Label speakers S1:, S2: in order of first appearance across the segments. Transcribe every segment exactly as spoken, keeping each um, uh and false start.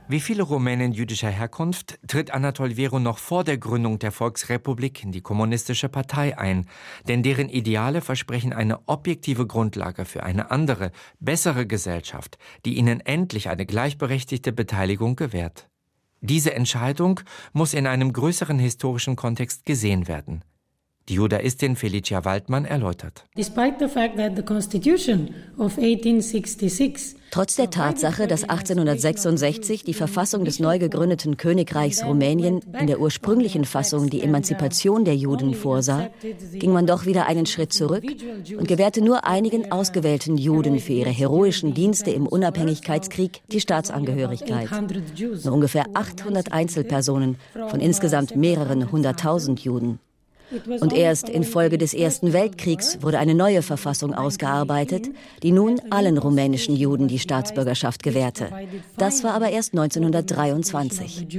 S1: Wie viele Rumänen jüdischer Herkunft tritt Anatol Vero noch vor der Gründung der Volksrepublik in die Kommunistische Partei ein, denn deren Ideale versprechen eine objektive Grundlage für eine andere, bessere Gesellschaft, die ihnen endlich eine gleichberechtigte Beteiligung gewährt. Diese Entscheidung muss in einem größeren historischen Kontext gesehen werden. Die Judaistin Felicia Waldmann erläutert.
S2: Trotz der Tatsache, dass achtzehnhundertsechsundsechzig die Verfassung des neu gegründeten Königreichs Rumänien in der ursprünglichen Fassung die Emanzipation der Juden vorsah, ging man doch wieder einen Schritt zurück und gewährte nur einigen ausgewählten Juden für ihre heroischen Dienste im Unabhängigkeitskrieg die Staatsangehörigkeit. Nur ungefähr achthundert Einzelpersonen von insgesamt mehreren hunderttausend Juden. Und erst infolge des Ersten Weltkriegs wurde eine neue Verfassung ausgearbeitet, die nun allen rumänischen Juden die Staatsbürgerschaft gewährte. Das war aber erst neunzehnhundertdreiundzwanzig.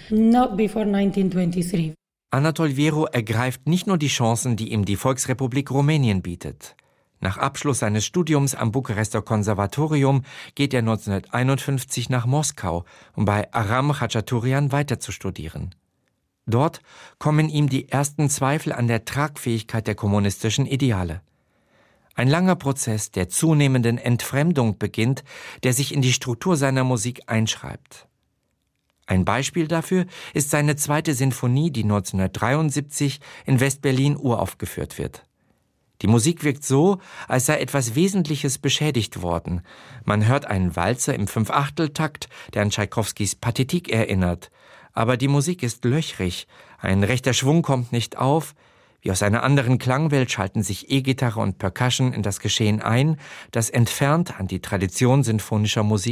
S1: Anatol Vero ergreift nicht nur die Chancen, die ihm die Volksrepublik Rumänien bietet. Nach Abschluss seines Studiums am Bukarester Konservatorium geht er neunzehnhunderteinundfünfzig nach Moskau, um bei Aram Khachaturian weiter zu studieren. Dort kommen ihm die ersten Zweifel an der Tragfähigkeit der kommunistischen Ideale. Ein langer Prozess der zunehmenden Entfremdung beginnt, der sich in die Struktur seiner Musik einschreibt. Ein Beispiel dafür ist seine zweite Sinfonie, die neunzehnhundertdreiundsiebzig in West-Berlin uraufgeführt wird. Die Musik wirkt so, als sei etwas Wesentliches beschädigt worden. Man hört einen Walzer im Fünfachteltakt, der an Tschaikowskis Pathetik erinnert. Aber die Musik ist löchrig, ein rechter Schwung kommt nicht auf. Wie aus einer anderen Klangwelt schalten sich E-Gitarre und Percussion in das Geschehen ein, das entfernt an die Tradition sinfonischer Musik